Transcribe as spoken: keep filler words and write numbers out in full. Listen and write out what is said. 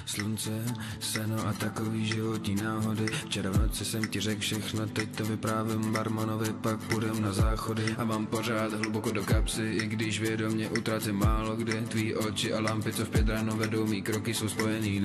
slunce, seno a takový životní náhody. Včera v noci jsem ti řekl všechno, teď to vyprávím barmanovi, pak půjdem na záchody. A mám pořád hluboko do kapsy, i když vědomě utracím málo kdy. Tvý oči a lampy, co v pět ráno vedou, mý kroky jsou spojený.